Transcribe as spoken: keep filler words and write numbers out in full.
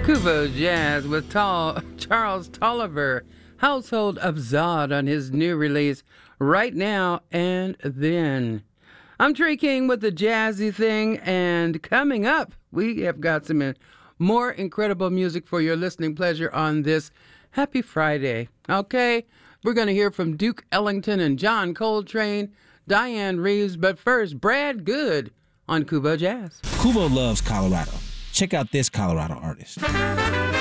Kubo Jazz with Tall, Charles Tolliver, Household of Zod on his new release, Right Now and Then. I'm Trey King with the Jazzy Thing, and coming up, we have got some more incredible music for your listening pleasure on this Happy Friday. Okay, we're going to hear from Duke Ellington and John Coltrane, Diane Reeves, but first, Brad Good on Kubo Jazz. Kubo loves Colorado. Check out this Colorado artist.